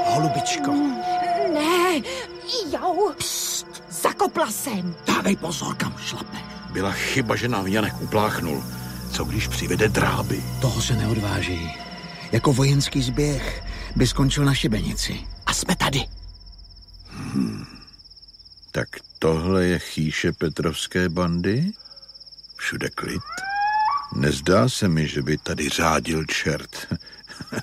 holubičko. Ne, jau, zakopla jsem. Dávej pozor, kam šlapeš. Byla chyba, že nám Janek upláchnul. Co když přivede dráby? Toho se neodváží. Jako vojenský zběh by skončil na šibenici. A jsme tady. Tak tohle je chýše Petrovské bandy? Všude klid. Nezdá se mi, že by tady řádil čert.